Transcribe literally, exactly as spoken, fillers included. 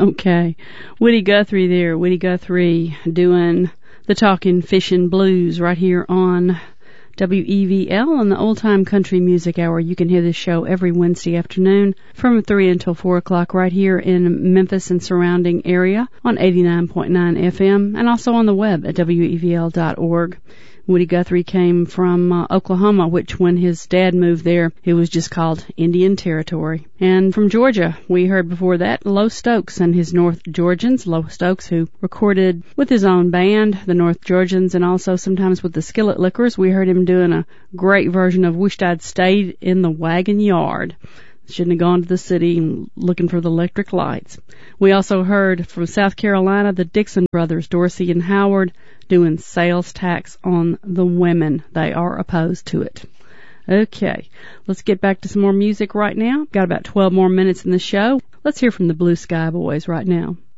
Okay. Woody Guthrie there. Woody Guthrie doing the Talking Fishin' Blues right here on W E V L on the Old Time Country Music Hour. You can hear this show every Wednesday afternoon from three until four o'clock right here in Memphis and surrounding area on eighty-nine point nine F M and also on the web at W E V L dot org. Woody Guthrie came from uh, Oklahoma, which when his dad moved there, it was just called Indian Territory. And from Georgia, we heard before that Lo Stokes and his North Georgians. Lo Stokes, who recorded with his own band, the North Georgians, and also sometimes with the Skillet Lickers. We heard him doing a great version of Wished I'd Stayed in the Wagon Yard. Shouldn't have gone to the city and looking for the electric lights. We also heard from South Carolina, the Dixon brothers, Dorsey and Howard, doing sales tax on the women. They are opposed to it. Okay, let's get back to some more music right now. Got about twelve more minutes in the show. Let's hear from the Blue Sky Boys right now.